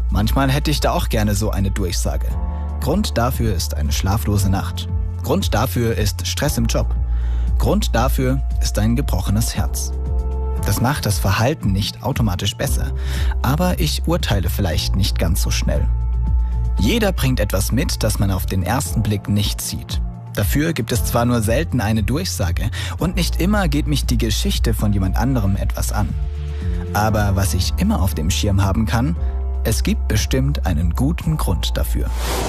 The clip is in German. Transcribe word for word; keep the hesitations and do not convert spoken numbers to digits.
Manchmal hätte ich da auch gerne so eine Durchsage. Grund dafür ist eine schlaflose Nacht. Grund dafür ist Stress im Job. Grund dafür ist ein gebrochenes Herz. Das macht das Verhalten nicht automatisch besser, aber ich urteile vielleicht nicht ganz so schnell. Jeder bringt etwas mit, das man auf den ersten Blick nicht sieht. Dafür gibt es zwar nur selten eine Durchsage und nicht immer geht mich die Geschichte von jemand anderem etwas an. Aber was ich immer auf dem Schirm haben kann, es gibt bestimmt einen guten Grund dafür.